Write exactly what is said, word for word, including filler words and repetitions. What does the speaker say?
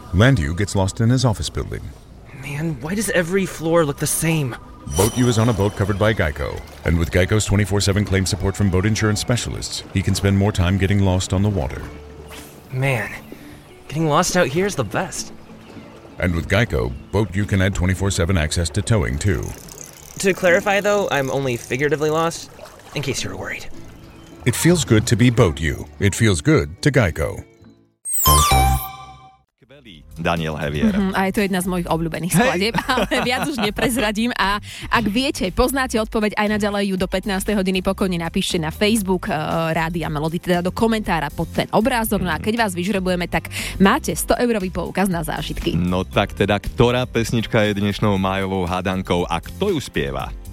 Landu gets lost in his office building. Man, why does every floor look the same? Boat U is on a boat covered by Geico. And with Geico's twenty-four seven claim support from boat insurance specialists, he can spend more time getting lost on the water. Man, getting lost out here is the best. And with Geico, Boat U can add twenty-four seven access to towing, too. To clarify, though, I'm only figuratively lost, in case you're worried. It feels good to be Boat U. It feels good to Geico. Daniel Hevier. Mm-hmm, a je to jedna z mojich obľúbených skladieb, ale viac už neprezradím. A ak viete, poznáte odpoveď aj naďalej ju do pätnástej hodiny, pokojne napíšte na Facebook uh, Rádia Melody, teda do komentára pod ten obrázok. No a keď vás vyžrebujeme, tak máte sto eurový poukaz na zážitky. No tak teda, ktorá pesnička je dnešnou májovou hádankou a kto ju spieva?